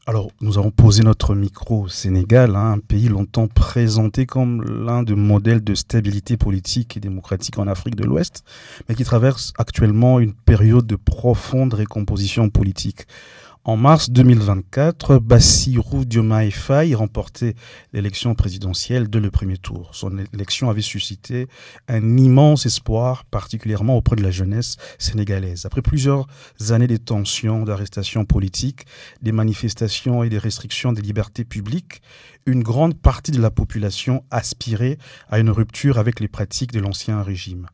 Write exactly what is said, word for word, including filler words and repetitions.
Alors, nous avons posé notre micro au Sénégal, hein, un pays longtemps présenté comme l'un des modèles de stabilité politique et démocratique en Afrique de l'Ouest, mais qui traverse actuellement une période de profonde récomposition politique. En mars deux mille vingt-quatre, Bassirou Diomaye Faye remportait l'élection présidentielle dès le premier tour. Son élection avait suscité un immense espoir, particulièrement auprès de la jeunesse sénégalaise. Après plusieurs années de tensions, d'arrestations politiques, des manifestations et des restrictions des libertés publiques, une grande partie de la population aspirait à une rupture avec les pratiques de l'ancien régime.